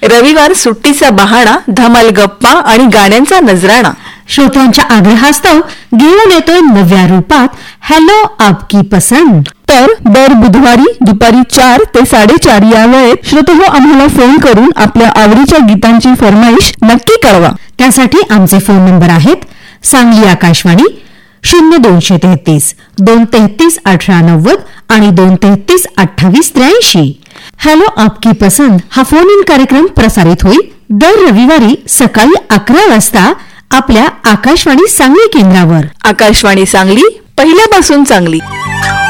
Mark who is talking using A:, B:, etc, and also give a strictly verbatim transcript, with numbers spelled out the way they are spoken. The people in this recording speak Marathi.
A: रविवार सुट्टीचा बहाणा, धमाल गप्पा आणि गाण्यांचा नजराणा.
B: श्रोत्यांच्या आग्रहास्तव घेऊन येतोय नव्या रूपात हॅलो आपकी पसंद.
A: तर दर बुधवारी दुपारी चार ते साडेचार या वेळेत श्रोतेहो आम्हाला फोन करून आपल्या आवडीच्या गीतांची फरमाईश नक्की कळवा.
B: त्यासाठी आमचे फोन नंबर आहेत सांगली आकाशवाणी शून्य दोनशे तेहतीस दोन तेहतीस अठरा नव्वद आणि दोन तेहतीस अठ्ठावीस त्र्याऐंशी. हॅलो आपकी पसंद हा फोन इन कार्यक्रम प्रसारित होईल दर रविवारी सकाळी अकरा वाजता आपल्या आकाशवाणी सांगली केंद्रावर.
A: आकाशवाणी सांगली, पहिल्यापासून चांगली.